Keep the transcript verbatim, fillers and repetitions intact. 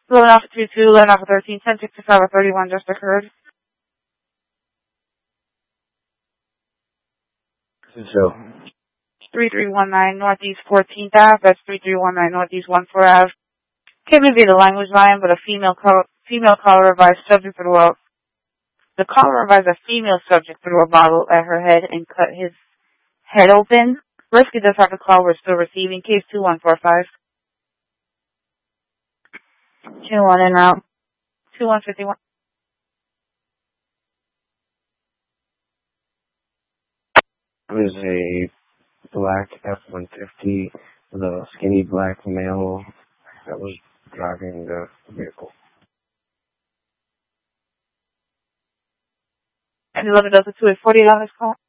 Loan offer two two, loan offer thirteen, ten sixty-five or thirty-one just occurred. So. three three one nine Northeast fourteenth Avenue, that's three three one nine Northeast one four Avenue. Can be the language line, but a female call, female caller revised subject threw a, the caller revised a female subject threw a bottle at her head and cut his head open. Risky does have a call, we're still receiving. Case two one four five. two one en route. two one five one. It was a black F one fifty with a skinny black male that was driving the vehicle. And eleven does it to a forty dollars call.